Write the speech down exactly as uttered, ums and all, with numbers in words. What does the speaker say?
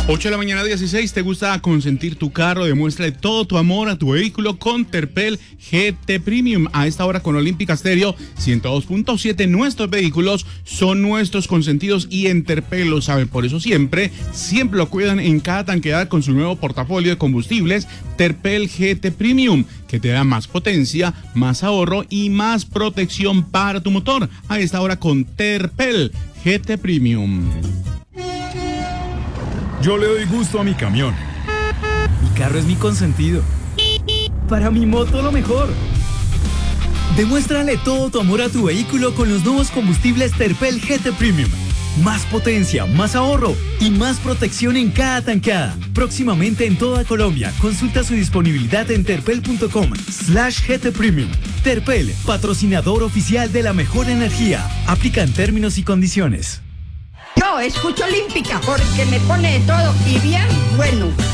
ocho de la mañana, dieciséis. ¿Te gusta consentir tu carro? Demuéstrale todo tu amor a tu vehículo con Terpel G T Premium. A esta hora con Olímpica Stereo ciento dos punto siete. Nuestros vehículos son nuestros consentidos y en Terpel lo saben. Por eso siempre, siempre lo cuidan en cada tanqueada con su nuevo portafolio de combustibles Terpel G T Premium, que te da más potencia, más ahorro y más protección para tu motor. A esta hora con Terpel G T Premium. Yo le doy gusto a mi camión. Mi carro es mi consentido. Para mi moto lo mejor. Demuéstrale todo tu amor a tu vehículo con los nuevos combustibles Terpel G T Premium. Más potencia, más ahorro y más protección en cada tanqueada. Próximamente en toda Colombia. Consulta su disponibilidad en terpel punto com slash G T Premium. Terpel, patrocinador oficial de la mejor energía. Aplican términos y condiciones. Yo escucho Olímpica porque me pone de todo y bien bueno.